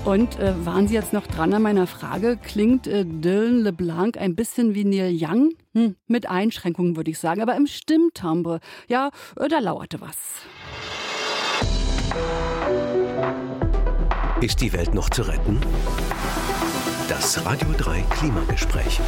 Und waren Sie jetzt noch dran an meiner Frage? Klingt Dylan LeBlanc ein bisschen wie Neil Young? Mit Einschränkungen würde ich sagen, aber im Stimmtimbre, ja, da lauerte was. Ist die Welt noch zu retten? Das Radio 3 Klimagespräch.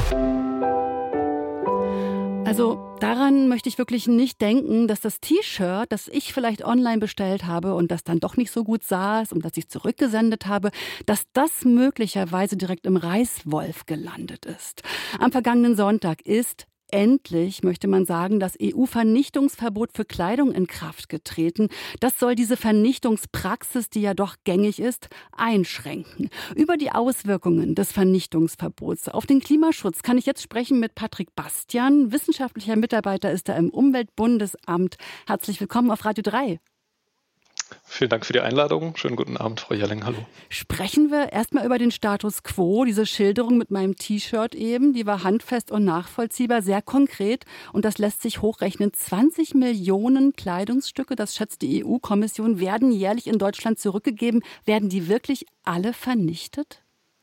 Also daran möchte ich wirklich nicht denken, dass das T-Shirt, das ich vielleicht online bestellt habe und das dann doch nicht so gut saß und das ich zurückgesendet habe, dass das möglicherweise direkt im Reißwolf gelandet ist. Am vergangenen Sonntag ist endlich, möchte man sagen, das EU-Vernichtungsverbot für Kleidung in Kraft getreten. Das soll diese Vernichtungspraxis, die ja doch gängig ist, einschränken. Über die Auswirkungen des Vernichtungsverbots auf den Klimaschutz kann ich jetzt sprechen mit Patrick Bastian. Wissenschaftlicher Mitarbeiter ist er im Umweltbundesamt. Herzlich willkommen auf Radio 3. Vielen Dank für die Einladung. Schönen guten Abend, Frau Jelling. Hallo. Sprechen wir erstmal über den Status quo. Diese Schilderung mit meinem T-Shirt eben, die war handfest und nachvollziehbar, sehr konkret. Und das lässt sich hochrechnen. 20 Millionen Kleidungsstücke, das schätzt die EU-Kommission, werden jährlich in Deutschland zurückgegeben. Werden die wirklich alle vernichtet?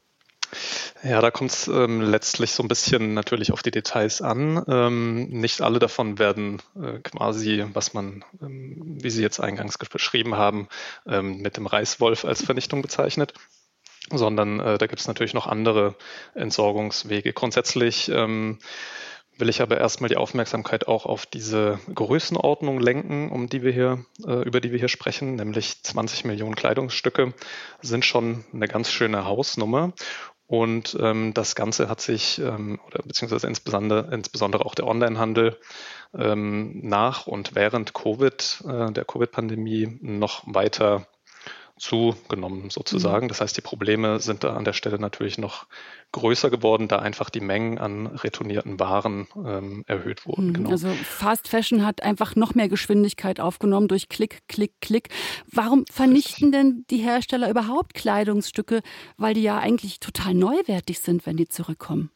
Ja, da kommt es letztlich so ein bisschen natürlich auf die Details an. Nicht alle davon werden quasi, was man, wie Sie jetzt eingangs beschrieben haben, mit dem Reißwolf als Vernichtung bezeichnet, sondern da gibt es natürlich noch andere Entsorgungswege. Grundsätzlich will ich aber erstmal die Aufmerksamkeit auch auf diese Größenordnung lenken, über die wir hier sprechen, nämlich 20 Millionen Kleidungsstücke sind schon eine ganz schöne Hausnummer. Und das Ganze hat sich, beziehungsweise insbesondere auch der Onlinehandel, nach und während der Covid-Pandemie noch weiter zugenommen sozusagen. Das heißt, die Probleme sind da an der Stelle natürlich noch größer geworden, da einfach die Mengen an retournierten Waren erhöht wurden. Genau. Also Fast Fashion hat einfach noch mehr Geschwindigkeit aufgenommen durch Klick, Klick, Klick. Warum vernichten denn die Hersteller überhaupt Kleidungsstücke? Weil die ja eigentlich total neuwertig sind, wenn die zurückkommen.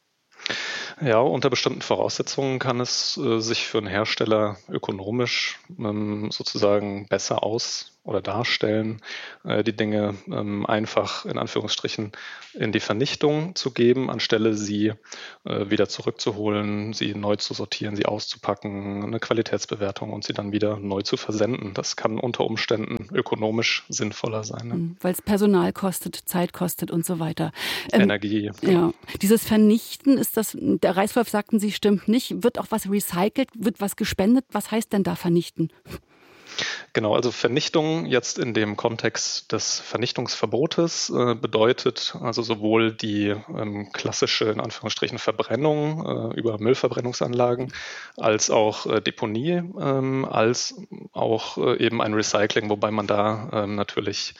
Ja, unter bestimmten Voraussetzungen kann es sich für einen Hersteller ökonomisch sozusagen besser darstellen, die Dinge einfach in Anführungsstrichen in die Vernichtung zu geben, anstelle sie wieder zurückzuholen, sie neu zu sortieren, sie auszupacken, eine Qualitätsbewertung und sie dann wieder neu zu versenden. Das kann unter Umständen ökonomisch sinnvoller sein. Ne? Weil es Personal kostet, Zeit kostet und so weiter. Energie. Ja, dieses Vernichten ist das, der Reißwolf sagten Sie, stimmt nicht. Wird auch was recycelt, wird was gespendet? Was heißt denn da vernichten? Genau, also Vernichtung jetzt in dem Kontext des Vernichtungsverbotes bedeutet also sowohl die klassische, in Anführungsstrichen, Verbrennung über Müllverbrennungsanlagen als auch Deponie, als auch eben ein Recycling, wobei man da natürlich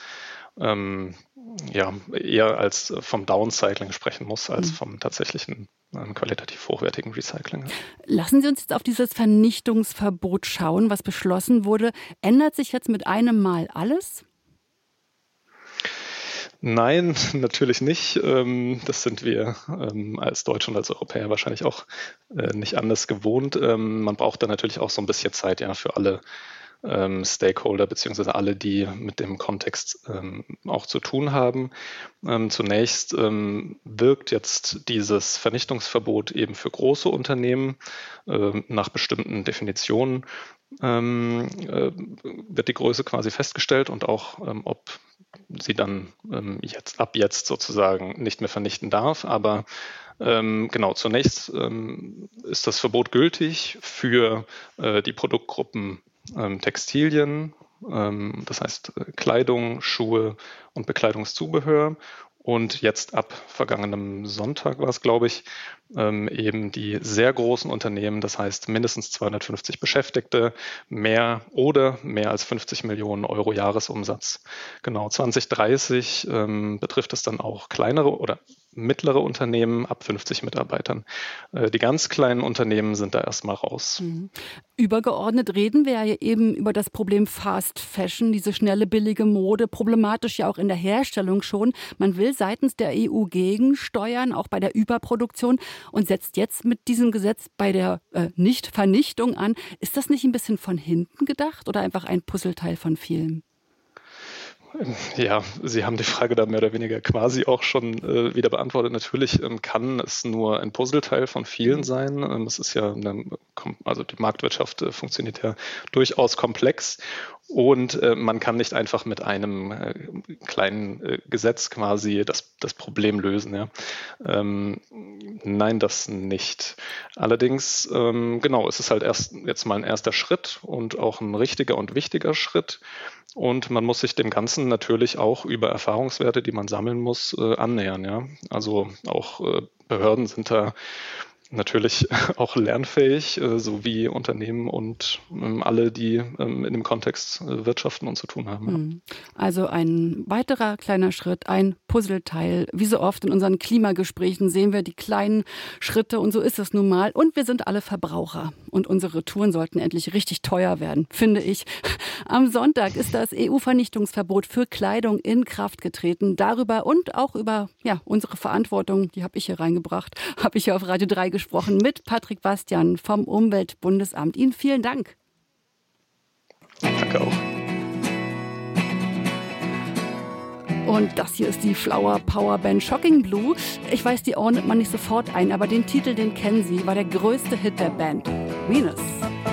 eher als vom Downcycling sprechen muss, als vom tatsächlichen qualitativ hochwertigen Recycling. Lassen Sie uns jetzt auf dieses Vernichtungsverbot schauen, was beschlossen wurde. Ändert sich jetzt mit einem Mal alles? Nein, natürlich nicht. Das sind wir als Deutsche und als Europäer wahrscheinlich auch nicht anders gewohnt. Man braucht da natürlich auch so ein bisschen Zeit, ja, für alle Stakeholder beziehungsweise alle, die mit dem Kontext auch zu tun haben. Zunächst wirkt jetzt dieses Vernichtungsverbot eben für große Unternehmen nach bestimmten Definitionen. Wird die Größe quasi festgestellt und auch, ob sie dann ab jetzt sozusagen nicht mehr vernichten darf. Aber zunächst ist das Verbot gültig für die Produktgruppen Textilien, das heißt Kleidung, Schuhe und Bekleidungszubehör. Und jetzt ab vergangenem Sonntag war es, glaube ich, eben die sehr großen Unternehmen, das heißt mindestens 250 Beschäftigte, mehr als 50 Millionen Euro Jahresumsatz. Genau, 2030 betrifft es dann auch kleinere oder mittlere Unternehmen ab 50 Mitarbeitern. Die ganz kleinen Unternehmen sind da erstmal raus. Übergeordnet reden wir ja eben über das Problem Fast Fashion, diese schnelle, billige Mode, problematisch ja auch in der Herstellung schon. Man will seitens der EU gegensteuern, auch bei der Überproduktion und setzt jetzt mit diesem Gesetz bei der Nichtvernichtung an. Ist das nicht ein bisschen von hinten gedacht oder einfach ein Puzzleteil von vielen? Ja, Sie haben die Frage da mehr oder weniger quasi auch schon wieder beantwortet. Natürlich kann es nur ein Puzzleteil von vielen sein. Es ist ja, also die Marktwirtschaft funktioniert ja durchaus komplex und man kann nicht einfach mit einem kleinen Gesetz quasi das Problem lösen. Ja. Nein, das nicht. Allerdings, genau, es ist halt jetzt mal ein erster Schritt und auch ein richtiger und wichtiger Schritt. Und man muss sich dem Ganzen natürlich auch über Erfahrungswerte, die man sammeln muss, annähern. Ja? Also auch Behörden sind da natürlich auch lernfähig, sowie Unternehmen und alle, die in dem Kontext wirtschaften und zu tun haben. Ja. Also ein weiterer kleiner Schritt, ein Puzzleteil. Wie so oft in unseren Klimagesprächen sehen wir die kleinen Schritte und so ist es nun mal. Und wir sind alle Verbraucher und unsere Touren sollten endlich richtig teuer werden, finde ich. Am Sonntag ist das EU-Vernichtungsverbot für Kleidung in Kraft getreten. Darüber und auch über unsere Verantwortung, die habe ich hier reingebracht, habe ich hier auf Radio 3 gesprochen mit Patrick Bastian vom Umweltbundesamt. Ihnen vielen Dank. Danke auch. Und das hier ist die Flower Power Band Shocking Blue. Ich weiß, die ordnet man nicht sofort ein, aber den Titel, den kennen Sie, war der größte Hit der Band. Venus.